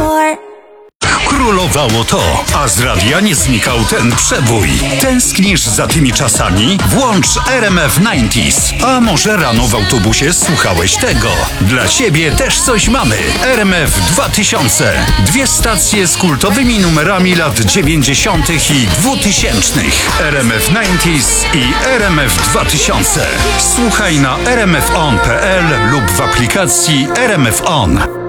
more. Królowało to, a z radia nie znikał ten przebój. Tęsknisz za tymi czasami? Włącz RMF 90s. A może rano w autobusie słuchałeś tego? Dla ciebie też coś mamy. RMF 2000. Dwie stacje z kultowymi numerami lat 90. i 2000. RMF 90s i RMF 2000. Słuchaj na rmfon.pl lub w aplikacji RMF On.